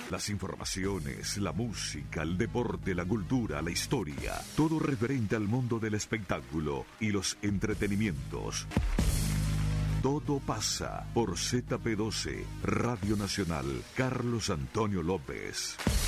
Las informaciones, la música, el deporte, la cultura, la historia, todo referente al mundo del espectáculo y los entretenimientos. Todo pasa por ZP12, Radio Nacional, Carlos Antonio López.